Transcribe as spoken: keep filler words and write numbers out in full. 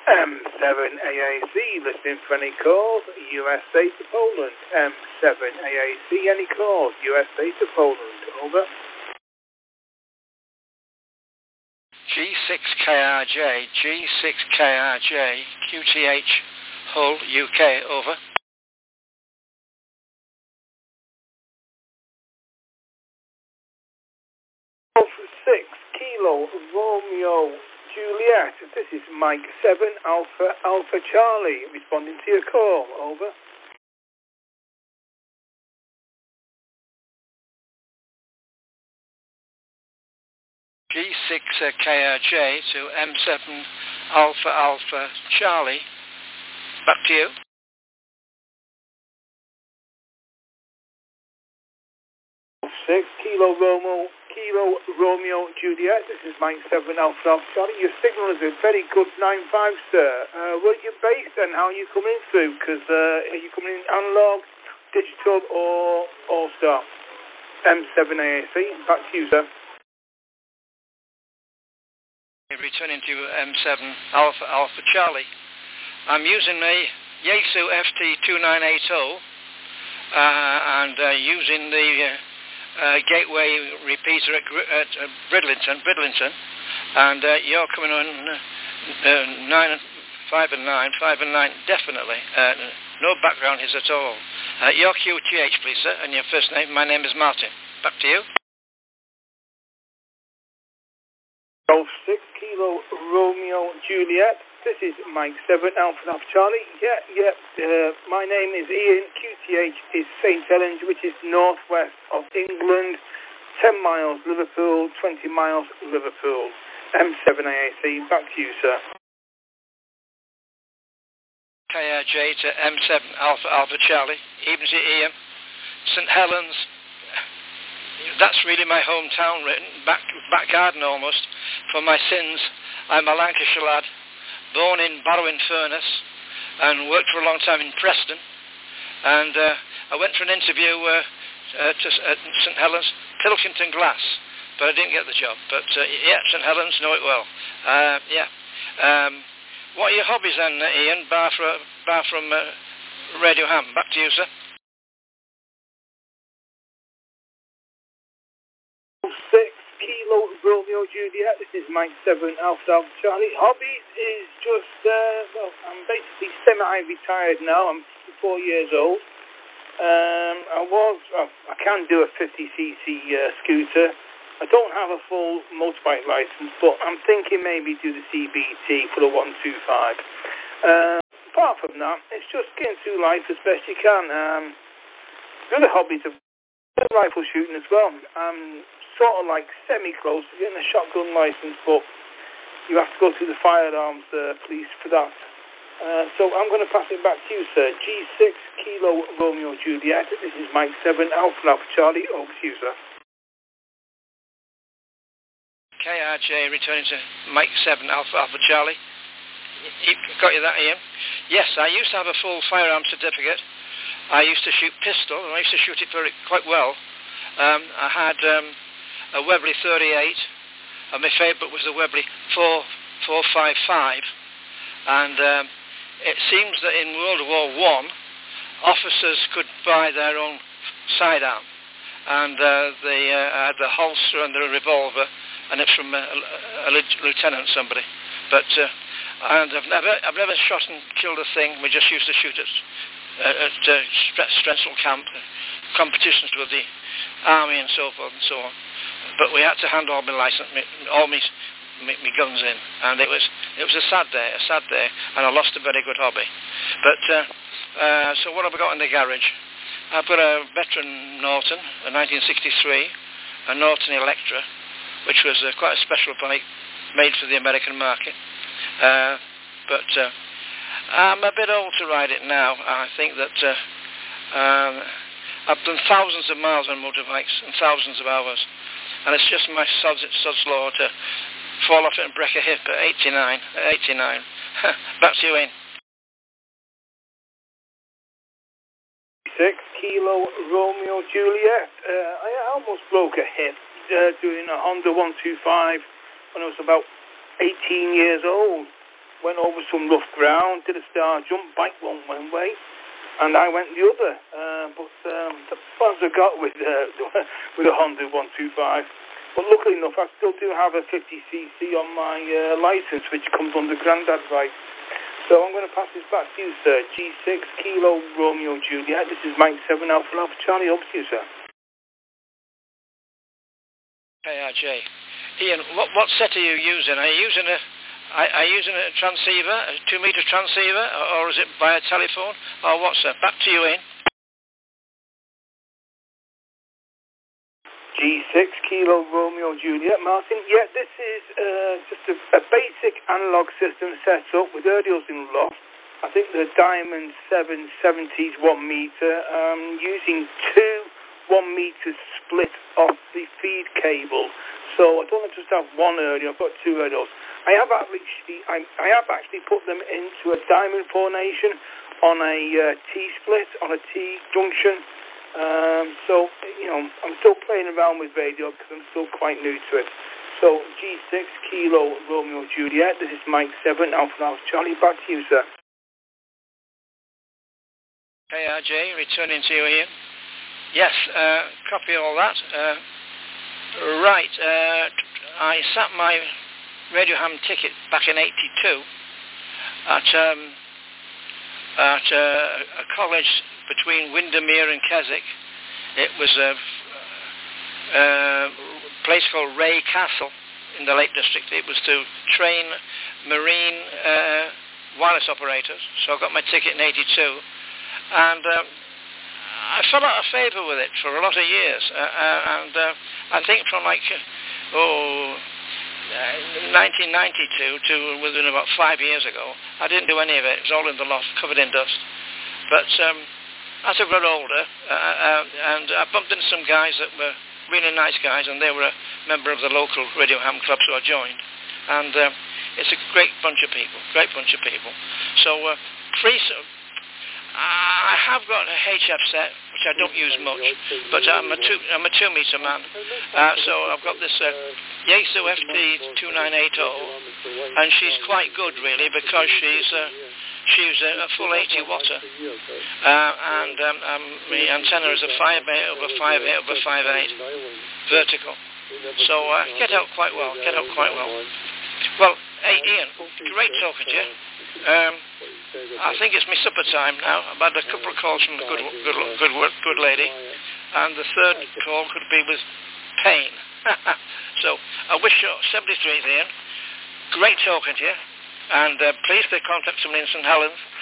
M seven A A C, listening for any calls, U S A to Poland. M seven A A C, any calls, U S A to Poland. Over. G six K R J, G six K R J, Q T H, Hull, U K, over. six Kilo Romeo Juliet, this is Mike seven Alpha Alpha Charlie, responding to your call, over. G six K R J to M seven Alpha Alpha Charlie, back to you. six Kilo Romeo Kilo Romeo Juliet, this is Mike seven Alpha Alpha Charlie. Your signal is a very good nine five, sir. Uh, where are you based and how are you coming through? Because uh, are you coming in analog, digital, or all star? M seven A A C, back to you, sir. Returning to M seven Alpha Alpha Charlie. I'm using a Yaesu F T two nine eight zero uh, and uh, using the uh, uh, gateway repeater at, at uh, Bridlington, Bridlington, and uh, you're coming on uh, nine, five and nine, five and nine, definitely. Uh, no background is at all. Uh, your Q T H, please, sir, and your first name. My name is Martin. Back to you. Golf six Kilo Romeo Juliet. This is Mike seven Alpha Alpha Charlie. Yeah, yeah. Uh, my name is Ian. Q T H is Saint Helens, which is northwest of England. ten miles Liverpool, twenty miles Liverpool. M seven A A C. Back to you, sir. K R J to M seven Alpha Alpha Charlie. Even to Ian. Saint Helens. That's really my hometown, written back back garden almost. For my sins, I'm a Lancashire lad, born in Barrow-in-Furness, and worked for a long time in Preston. And uh, I went for an interview uh, uh, to at Saint Helens, Pilkington Glass, but I didn't get the job. But uh, yeah, Saint Helens, know it well. Uh, yeah. Um, what are your hobbies then, uh, Ian? Bar, for, bar from uh, Radio Ham. Back to you, sir. six Kilo Romeo Juliet. This is Mike seven Alpha Alpha Charlie. Hobbies is just, uh, well, I'm basically semi-retired now. I'm fifty-four years old. Um, I was, well, I can do a fifty c c uh, scooter. I don't have a full motorbike license, but I'm thinking maybe do the C B T for the one two five. Uh, apart from that, it's just getting through life as best you can. Um, the other hobbies are rifle shooting as well. Um, sort of like semi-close to getting a shotgun license, but you have to go through the firearms uh, police for that. Uh, so I'm going to pass it back to you, sir. G six Kilo Romeo Juliet. This is Mike seven Alpha Alpha Charlie. Over to you, sir. K R J returning to Mike seven Alpha Alpha Charlie. You got you that, Ian? Yes, I used to have a full firearm certificate. I used to shoot pistol, and I used to shoot it very quite well. Um, I had um, a Webley thirty-eight, and my favourite was the Webley four fifty-five. And um, it seems that in World War One, officers could buy their own sidearm, and uh, they uh, had the holster and the revolver, and it's from a, a, a lieutenant somebody. But uh, and I've never, I've never shot and killed a thing. We just used to shoot at at uh, Strensel camp, competitions with the army and so forth and so on. But we had to hand all my license, all my, my, my guns in, and it was it was a sad day, a sad day, and I lost a very good hobby. But uh, uh, so what have I got in the garage? I've got a veteran Norton, a nineteen sixty-three, a Norton Electra, which was uh, quite a special bike, made for the American market. Uh, but uh, I'm a bit old to ride it now. I think that uh, um, I've done thousands of miles on motorbikes and thousands of hours, and it's just my sod's, sod's law to fall off it and break a hip at eighty-nine. At eighty-nine. Back to you, Ian. six Kilo Romeo Juliet. Uh, I almost broke a hip uh, doing a Honda one two five when I was about eighteen years old. went over some rough ground, did a star jump, bike one one way, and I went the other. Uh, but um, that's as far as I got with uh, with a Honda one two five. But luckily enough, I still do have a fifty c c on my uh, license, which comes under Grandad's bike. So I'm going to pass this back to you, sir. G six Kilo Romeo Juliet. This is Mike seven Alpha Alpha Charlie. Over to you, sir. K R J. Ian, what, what set are you using? Are you using a, are, are you using a transceiver, a two-meter transceiver, or, or is it via telephone, or what, sir? Back to you, Ian. G six Kilo Romeo Juliet, Martin. Yeah, this is uh, just a, a basic analog system set up with Erdio's in loft. I think the Diamond seven seventies one meter, um, using two one meter split off the feed cable. So I don't just have one Erdio, I've got two Erdios. I have actually, I, I have actually put them into a diamond formation on a uh, T-split, on a T-junction. Um, so, you know, I'm still playing around with radio because I'm still quite new to it. So, G six Kilo Romeo Juliet, this is Mike seven Alpha Alpha Charlie. Back to you, sir. K R J, returning to you, Ian. Yes, uh, copy all that. Uh, right, uh, I sat my Radio Ham ticket back in eighty-two at, um, at uh, a college between Windermere and Keswick. It was a, a place called Ray Castle in the Lake District. It was to train marine uh, wireless operators. So I got my ticket in eighty-two. And uh, I fell out of favour with it for a lot of years. Uh, uh, and uh, I think from like, uh, oh, uh, nineteen ninety-two to within about five years ago, I didn't do any of it. It was all in the loft, covered in dust. But um, as I got older, uh, uh, and I bumped into some guys that were really nice guys, and they were a member of the local Radio Ham club, so I joined. And uh, it's a great bunch of people, great bunch of people. So, uh, free, I have got a H F set, which I don't use much, but I'm a two, I'm a two-meter man. Uh, so I've got this uh, Yaesu F T two nine eight zero, and she's quite good, really, because she's uh, she's a, a full eighty watter, uh, and um, um, the antenna is a five eight over five eight over five eight vertical. So uh, get out quite well, get out quite well. Well, hey Ian, great talking to you. Um, I think it's my supper time now. I've had a couple of calls from a good, good, good, good lady, and the third call could be with pain. So I wish you seventy-three, Ian. Great talking to you, and uh, please take contact to me in Saint Helens.